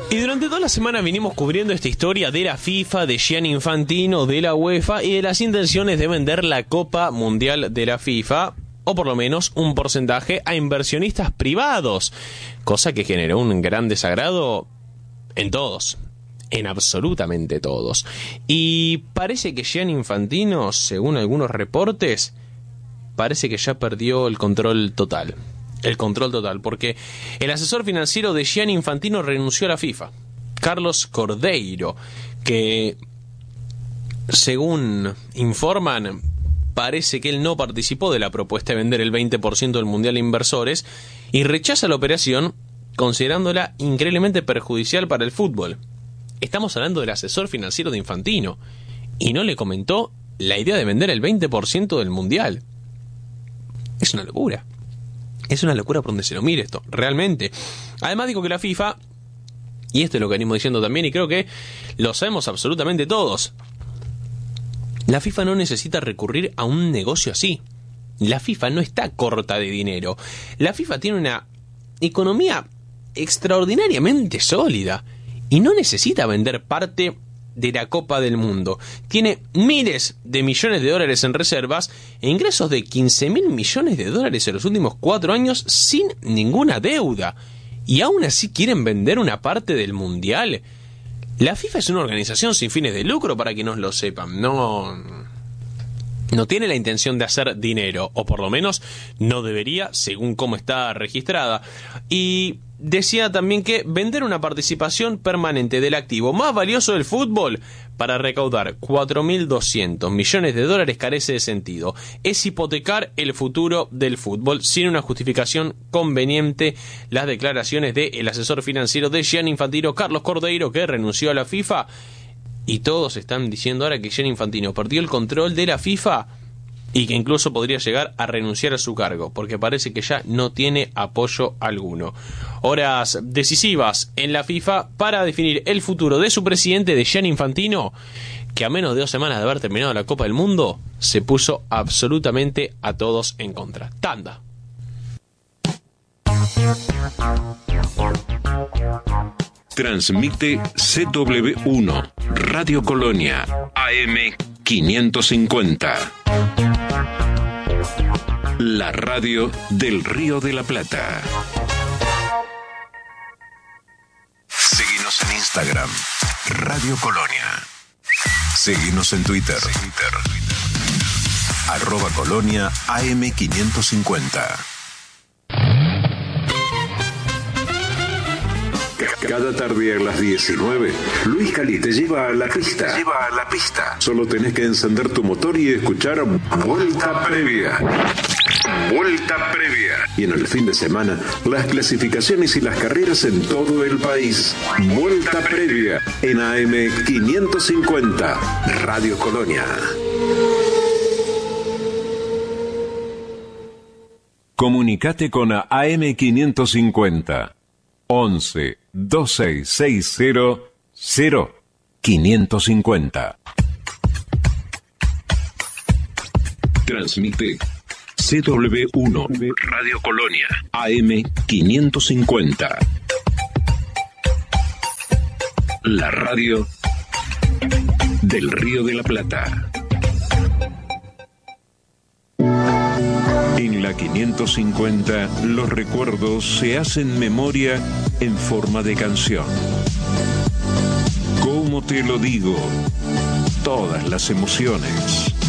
Y durante toda la semana vinimos cubriendo esta historia de la FIFA, de Gianni Infantino, de la UEFA y de las intenciones de vender la Copa Mundial de la FIFA, o por lo menos un porcentaje, a inversionistas privados, cosa que generó un gran desagrado en todos, en absolutamente todos. Y parece que Gianni Infantino, según algunos reportes, parece que ya perdió el control total. El control total, porque el asesor financiero de Gianni Infantino renunció a la FIFA, Carlos Cordeiro, que, según informan, parece que él no participó de la propuesta de vender el 20% del Mundial a inversores y rechaza la operación considerándola increíblemente perjudicial para el fútbol. Estamos hablando del asesor financiero de Infantino y no le comentó la idea de vender el 20% del Mundial. Es una locura. Es una locura por donde se lo mire esto, realmente. Además digo que la FIFA, y esto es lo que venimos diciendo también, y creo que lo sabemos absolutamente todos, la FIFA no necesita recurrir a un negocio así. La FIFA no está corta de dinero. La FIFA tiene una economía extraordinariamente sólida y no necesita vender parte de la Copa del Mundo. Tiene miles de millones de dólares en reservas e ingresos de 15.000 millones de dólares en los últimos 4 años sin ninguna deuda. Y aún así quieren vender una parte del Mundial. La FIFA es una organización sin fines de lucro, para que no lo sepan. No tiene la intención de hacer dinero, o por lo menos no debería, según cómo está registrada. Y decía también que vender una participación permanente del activo más valioso del fútbol para recaudar 4.200 millones de dólares carece de sentido. Es hipotecar el futuro del fútbol sin una justificación conveniente. Las declaraciones del asesor financiero de Gianni Infantino, Carlos Cordeiro, que renunció a la FIFA. Y todos están diciendo ahora que Gianni Infantino perdió el control de la FIFA y que incluso podría llegar a renunciar a su cargo, porque parece que ya no tiene apoyo alguno. Horas decisivas en la FIFA para definir el futuro de su presidente, de Gianni Infantino, que a menos de 2 semanas de haber terminado la Copa del Mundo, se puso absolutamente a todos en contra. Tanda. Transmite CW1, Radio Colonia, AM 550. La radio del Río de la Plata. Seguinos en Instagram, Radio Colonia. Seguinos en Twitter. @Colonia AM 550. Cada tarde a las 19, Luis Cali te lleva a la pista. Solo tenés que encender tu motor y escuchar Vuelta Previa. Y en el fin de semana, las clasificaciones y las carreras en todo el país. Vuelta Previa en AM 550, Radio Colonia. Comunicate con AM 550. 11 2660 0550. Transmite CW1 Radio Colonia AM 550. La radio del Río de la Plata. En la 550, los recuerdos se hacen memoria en forma de canción. ¿Cómo te lo digo? Todas las emociones.